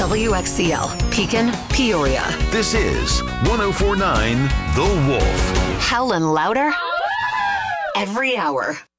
WXCL, Pekin, Peoria. This is 1049 The Wolf. Helen louder every hour.